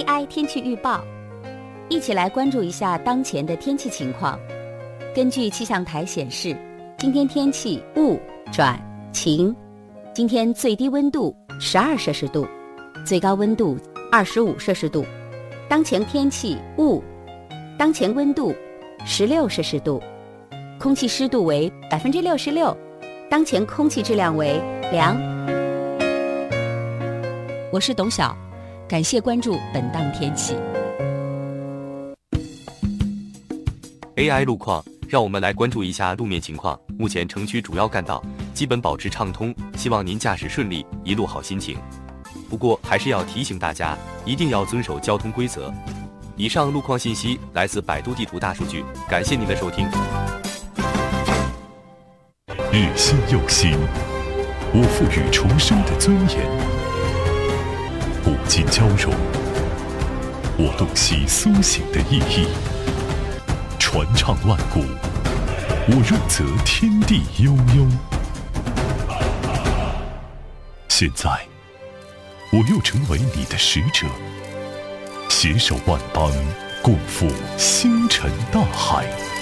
AI 天气预报，一起来关注一下当前的天气情况。根据气象台显示，今天天气雾转晴，今天最低温度12摄氏度，最高温度25摄氏度。当前天气雾，当前温度16摄氏度，空气湿度为66%，当前空气质量为良。我是董晓，感谢关注本档天气。 AI 路况，让我们来关注一下路面情况。目前城区主要干道基本保持畅通，希望您驾驶顺利，一路好心情。不过还是要提醒大家，一定要遵守交通规则。以上路况信息来自百度地图大数据，感谢您的收听。 日新又新，我赋予重生的尊严；古今交融，我洞悉苏醒的意义。传唱万古，我润泽天地悠悠。现在，我又成为你的使者，携手万邦，共赴星辰大海。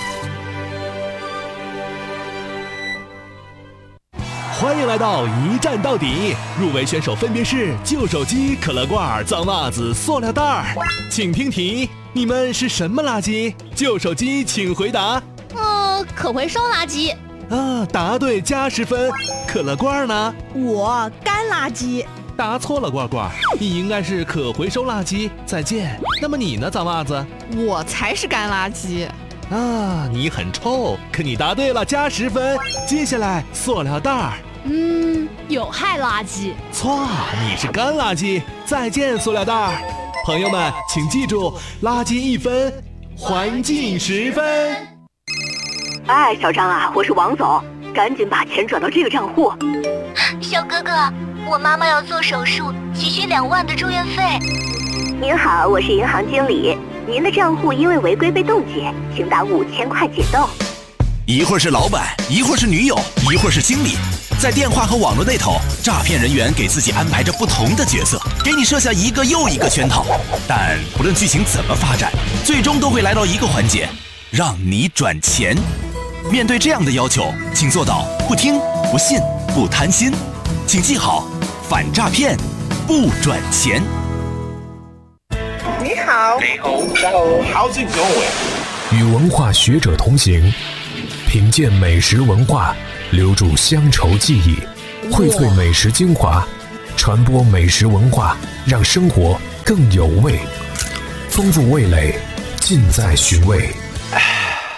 欢迎来到一站到底，入围选手分别是旧手机、可乐罐、脏袜子、塑料袋儿。请听题，你们是什么垃圾？旧手机请回答。 可回收垃圾。 答对加10分。可乐罐呢？ 我干垃圾。 答错了，罐罐，你应该是可回收垃圾。再见。那么你呢，脏袜子？ 我才是干垃圾。 你很臭，可你答对了，加10分。接下来，塑料袋儿。 有害垃圾。 错，你是干垃圾。再见，塑料袋儿。朋友们，请记住，垃圾1分，环境10分。 哎，小张啊，我是王总，赶紧把钱转到这个账户。 小哥哥，我妈妈要做手术，急需2万的住院费。 您好，我是银行经理，您的账户因为违规被冻结，请打5000块解冻。 一会儿是老板，一会儿是女友，一会儿是经理，在电话和网络那头，诈骗人员给自己安排着不同的角色，给你设下一个又一个圈套。但不论剧情怎么发展，最终都会来到一个环节，让你转钱。面对这样的要求，请做到不听、不信、不贪心。请记好，反诈骗，不转钱。 你好， 好久不见。 与文化学者同行，品鉴美食文化，留住乡愁记忆，荟萃美食精华，传播美食文化，让生活更有味，丰富味蕾，尽在寻味。